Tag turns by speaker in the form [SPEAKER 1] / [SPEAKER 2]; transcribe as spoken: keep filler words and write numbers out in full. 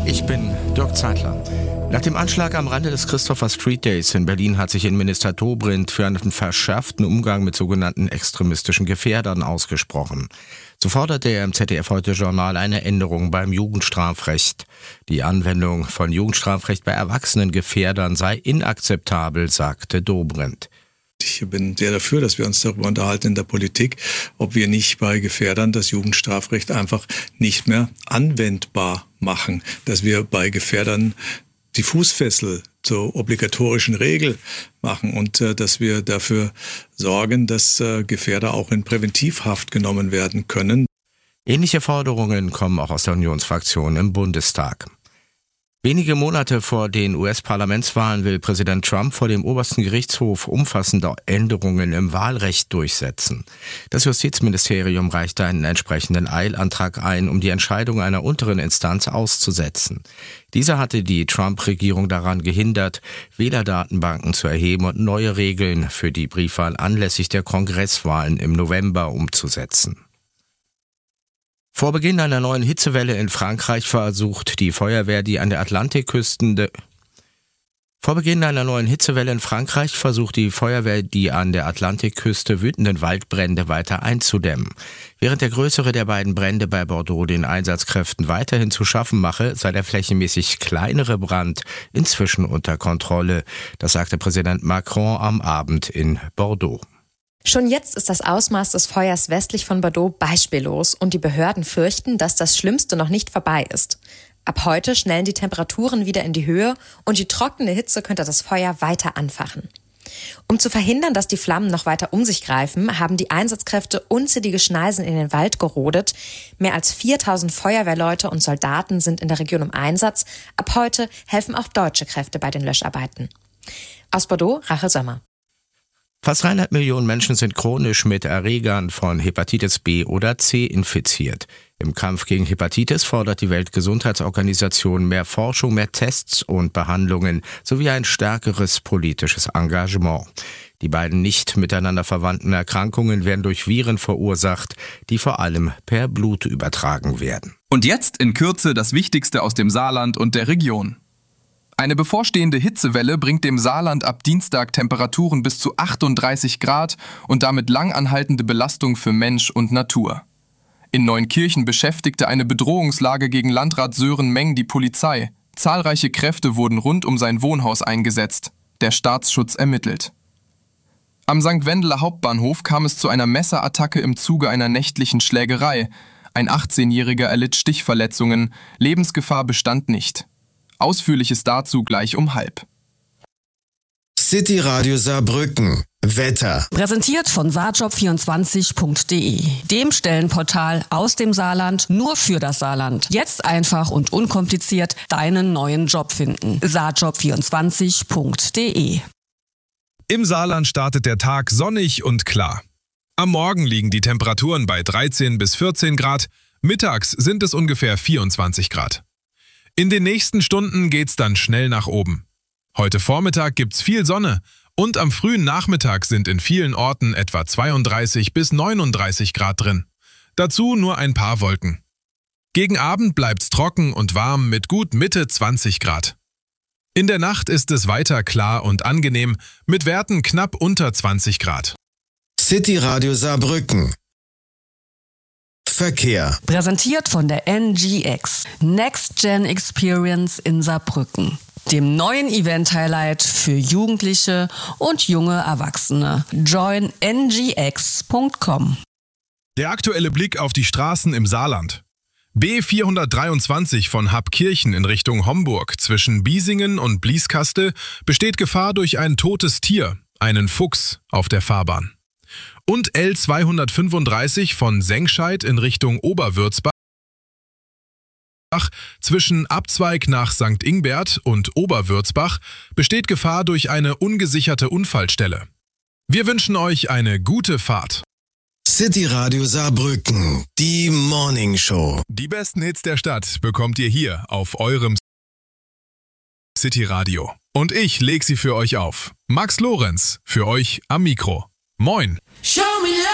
[SPEAKER 1] Ich bin Dirk Zeitler. Nach dem Anschlag am Rande des Christopher Street Days in Berlin hat sich Innenminister Dobrindt für einen verschärften Umgang mit sogenannten extremistischen Gefährdern ausgesprochen. So forderte er im Z D F-Heute-Journal eine Änderung beim Jugendstrafrecht. Die Anwendung von Jugendstrafrecht bei erwachsenen Gefährdern sei inakzeptabel, sagte Dobrindt.
[SPEAKER 2] Ich bin sehr dafür, dass wir uns darüber unterhalten in der Politik, ob wir nicht bei Gefährdern das Jugendstrafrecht einfach nicht mehr anwendbar machen, dass wir bei Gefährdern die Fußfessel zur obligatorischen Regel machen und äh, dass wir dafür sorgen, dass äh, Gefährder auch in Präventivhaft genommen werden können.
[SPEAKER 1] Ähnliche Forderungen kommen auch aus der Unionsfraktion im Bundestag. Wenige Monate vor den U S-Parlamentswahlen will Präsident Trump vor dem obersten Gerichtshof umfassende Änderungen im Wahlrecht durchsetzen. Das Justizministerium reichte einen entsprechenden Eilantrag ein, um die Entscheidung einer unteren Instanz auszusetzen. Diese hatte die Trump-Regierung daran gehindert, Wählerdatenbanken zu erheben und neue Regeln für die Briefwahl anlässlich der Kongresswahlen im November umzusetzen. Vor Beginn einer neuen Hitzewelle in Frankreich versucht die Feuerwehr, die an der Atlantikküste de Vor Beginn einer neuen Hitzewelle in Frankreich versucht die Feuerwehr, die an der Atlantikküste wütenden Waldbrände weiter einzudämmen. Während der größere der beiden Brände bei Bordeaux den Einsatzkräften weiterhin zu schaffen mache, sei der flächenmäßig kleinere Brand inzwischen unter Kontrolle. Das sagte Präsident Macron am Abend in Bordeaux.
[SPEAKER 3] Schon jetzt ist das Ausmaß des Feuers westlich von Bordeaux beispiellos und die Behörden fürchten, dass das Schlimmste noch nicht vorbei ist. Ab heute schnellen die Temperaturen wieder in die Höhe und die trockene Hitze könnte das Feuer weiter anfachen. Um zu verhindern, dass die Flammen noch weiter um sich greifen, haben die Einsatzkräfte unzählige Schneisen in den Wald gerodet. Mehr als viertausend Feuerwehrleute und Soldaten sind in der Region im Einsatz. Ab heute helfen auch deutsche Kräfte bei den Löscharbeiten. Aus Bordeaux, Rachel Sommer.
[SPEAKER 1] Fast dreihundert Millionen Menschen sind chronisch mit Erregern von Hepatitis B oder C infiziert. Im Kampf gegen Hepatitis fordert die Weltgesundheitsorganisation mehr Forschung, mehr Tests und Behandlungen sowie ein stärkeres politisches Engagement. Die beiden nicht miteinander verwandten Erkrankungen werden durch Viren verursacht, die vor allem per Blut übertragen werden.
[SPEAKER 4] Und jetzt in Kürze das Wichtigste aus dem Saarland und der Region. Eine bevorstehende Hitzewelle bringt dem Saarland ab Dienstag Temperaturen bis zu achtunddreißig Grad und damit langanhaltende Belastung für Mensch und Natur. In Neunkirchen beschäftigte eine Bedrohungslage gegen Landrat Sören Meng die Polizei. Zahlreiche Kräfte wurden rund um sein Wohnhaus eingesetzt. Der Staatsschutz ermittelt. Am Sankt Wendeler Hauptbahnhof kam es zu einer Messerattacke im Zuge einer nächtlichen Schlägerei. Ein achtzehnjähriger erlitt Stichverletzungen. Lebensgefahr bestand nicht. Ausführliches dazu gleich um halb.
[SPEAKER 5] City Radio Saarbrücken. Wetter.
[SPEAKER 6] Präsentiert von saarjob vierundzwanzig punkt de, dem Stellenportal aus dem Saarland nur für das Saarland. Jetzt einfach und unkompliziert deinen neuen Job finden. saarjob vierundzwanzig punkt de.
[SPEAKER 7] Im Saarland startet der Tag sonnig und klar. Am Morgen liegen die Temperaturen bei dreizehn bis vierzehn Grad, mittags sind es ungefähr vierundzwanzig Grad. In den nächsten Stunden geht's dann schnell nach oben. Heute Vormittag gibt's viel Sonne und am frühen Nachmittag sind in vielen Orten etwa zweiunddreißig bis neununddreißig Grad drin. Dazu nur ein paar Wolken. Gegen Abend bleibt's trocken und warm mit gut Mitte zwanzig Grad. In der Nacht ist es weiter klar und angenehm mit Werten knapp unter zwanzig Grad.
[SPEAKER 5] City Radio Saarbrücken. Verkehr.
[SPEAKER 6] Präsentiert von der N G X, Next Gen Experience in Saarbrücken, dem neuen Event-Highlight für Jugendliche und junge Erwachsene. join n g x punkt com.
[SPEAKER 7] Der aktuelle Blick auf die Straßen im Saarland. B vierhundertdreiundzwanzig von Habkirchen in Richtung Homburg zwischen Biesingen und Blieskaste besteht Gefahr durch ein totes Tier, einen Fuchs, auf der Fahrbahn. Und L zweihundertfünfunddreißig von Sengscheid in Richtung Oberwürzbach zwischen Abzweig nach Sankt Ingbert und Oberwürzbach besteht Gefahr durch eine ungesicherte Unfallstelle. Wir wünschen euch eine gute Fahrt.
[SPEAKER 5] City Radio Saarbrücken, die Morning Show.
[SPEAKER 7] Die besten Hits der Stadt bekommt ihr hier auf eurem City Radio. Und ich leg sie für euch auf. Max Lorenz, für euch am Mikro. Moin!
[SPEAKER 8] Show me love.